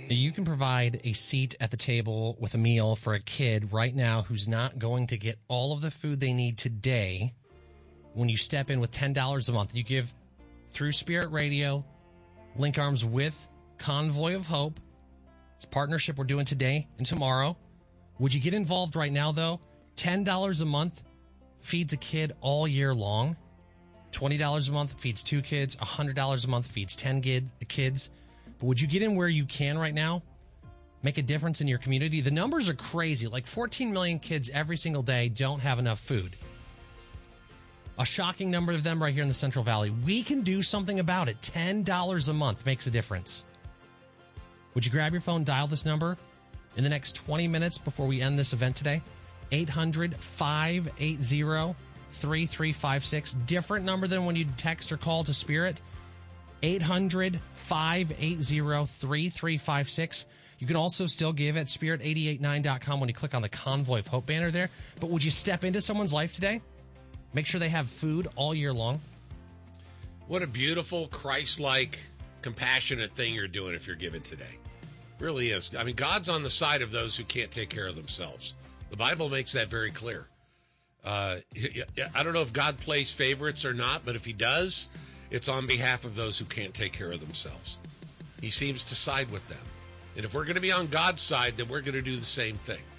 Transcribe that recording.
You can provide a seat at the table with a meal for a kid right now who's not going to get all of the food they need today when you step in with $10 a month. You give through Spirit Radio, link arms with Convoy of Hope. It's a partnership we're doing today and tomorrow. Would you get involved right now, though? $10 a month feeds a kid all year long. $20 a month feeds 2 kids. $100 a month feeds 10 kids. But would you get in where you can right now? Make a difference in your community? The numbers are crazy. Like 14 million kids every single day don't have enough food. A shocking number of them right here in the Central Valley. We can do something about it. $10 a month makes a difference. Would you grab your phone, dial this number in the next 20 minutes before we end this event today? 800-580-3356. Different number than when you text or call to Spirit. 800-580-3356. You can also still give at spirit889.com when you click on the Convoy of Hope banner there. But would you step into someone's life today? Make sure they have food all year long. What a beautiful, Christ-like, compassionate thing you're doing if you're giving today. Really is. I mean, God's on the side of those who can't take care of themselves. The Bible makes that very clear. I don't know if God plays favorites or not, but if he does, it's on behalf of those who can't take care of themselves. He seems to side with them. And if we're going to be on God's side, then we're going to do the same thing.